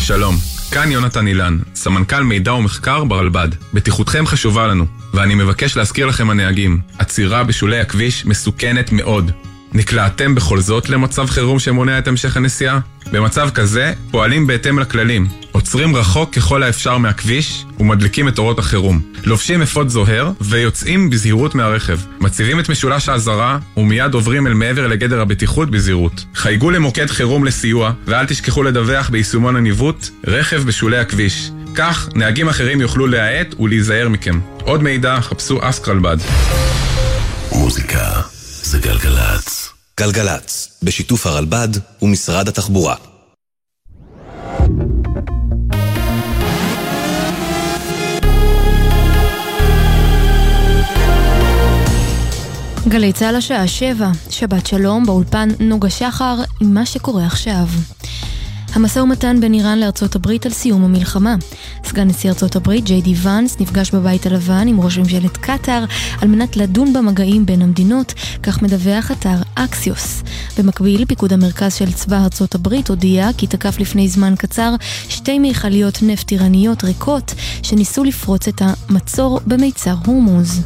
שלום, כאן יונתן אילן, סמנכ"ל מידע ומחקר ברלב"ד. בטיחותכם חשובה לנו, ואני מבקש להזכיר לכם הנהגים, עצירה בשולי הכביש מסוכנת מאוד. נקלעתם בכל זאת למצב חירום שמונע את המשך הנסיעה? במצב כזה פועלים בהתאם לכללים, עוצרים רחוק ככל האפשר מהכביש ומדליקים את אורות החירום, לובשים אפוד זוהר ויוצאים בזהירות מהרכב, מציבים את משולש האזהרה ומיד עוברים אל מעבר לגדר הבטיחות בזהירות. חייגו למוקד חירום לסיוע ואל תשכחו לדווח ביישומון הניווט רכב בשולי הכביש, כך נהגים אחרים יוכלו להאט ולהיזהר מכם. עוד מידע חפשו אסק רלב"ד. מוזיקה זה גלגלץ. גלגלץ, בשיתוף הרלב"ד ומשרד התחבורה. גלי צהל השעה 7, שבת שלום, באולפן נוגה שחר עם מה שקורה עכשיו. המשא ומתן בין איראן לארצות הברית על סיום המלחמה. סגן נשיא ארצות הברית ג'יי די ואנס נפגש בבית הלבן עם ראש ממשלת קטר על מנת לדון במגעים בין המדינות, כך מדווח אתר אקסיוס. במקביל, פיקוד המרכז של צבא ארצות הברית הודיע כי תקף לפני זמן קצר 2 מכליות נפט איראניות ריקות שניסו לפרוץ את המצור במיצר הורמוז.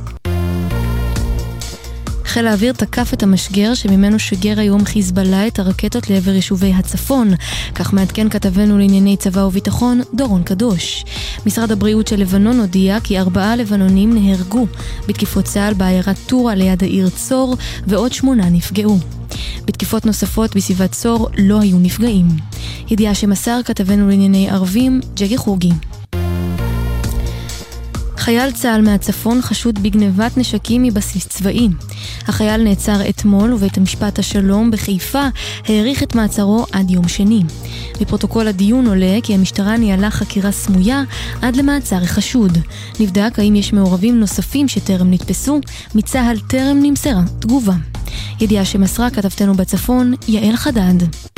חיל האוויר תקף את המשגר שממנו שגר היום חיזבאללה את הרקטות לעבר יישובי הצפון, כך מעדכן כתבנו לענייני צבא וביטחון דורון קדוש. משרד הבריאות של לבנון הודיע כי 4 לבנונים נהרגו בתקיפות צה"ל בעיירת טורה ליד העיר צור, ועוד 8 נפגעו. בתקיפות נוספות בסביבת צור לא היו נפגעים. ידיעה שמסר כתבנו לענייני ערבים ג'גי חוגי. חייל צה"ל מהצפון חשוד בגנבת נשקים מבסיס צבאי. החייל נעצר אתמול ובית המשפט השלום בחיפה העריך את מעצרו עד יום שני. בפרוטוקול הדיון עולה כי המשטרה ניהלה חקירה סמויה עד למעצר החשוד. נבדק האם יש מעורבים נוספים שטרם נתפסו, מצה"ל טרם נמסרה תגובה. ידיעה שמסרה כתבתנו בצפון יעל חדד.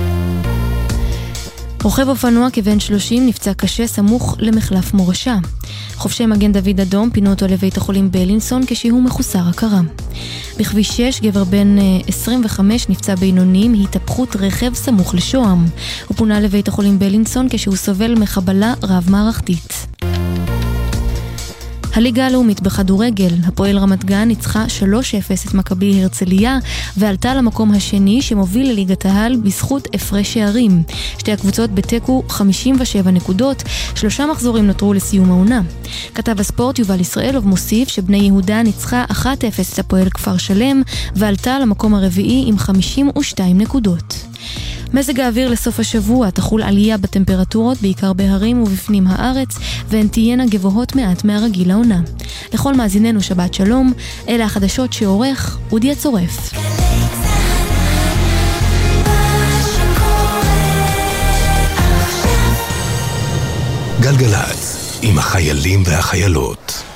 רוכב אופנוע כבן 30 נפצע קשה סמוך למחלף מורשה. חובשי מגן דוד אדום פינו אותו לבית החולים בלינסון כשהוא מחוסר הכרה. בכביש 6 גבר בן 25 נפצע בינוני מהתהפכות רכב סמוך לשוהם. הוא פונה לבית החולים בלינסון כשהוא סובל מחבלה רב מערכתית. הליגה הלאומית בכדורגל, הפועל רמת גן ניצחה 3-0 את מכבי הרצליה ועלתה למקום השני שמוביל לליגת העל בזכות הפרש שערים. שתי הקבוצות בתיקו 57 נקודות, 3 מחזורים נותרו לסיום העונה. כתב הספורט יובל ישראלוב מוסיף שבני יהודה ניצחה 1-0 את הפועל כפר שלם ועלתה למקום הרביעי עם 52 נקודות. מזג האוויר לסוף השבוע תחול עלייה בטמפרטורות בעיקר בהרים ובפנים הארץ והן תהיינה גבוהות מעט מהרגיל לעונה. לכל מאזיננו שבת שלום, אלה החדשות שעורך אודי הצורף. גלגלץ עם החיילים והחיילות.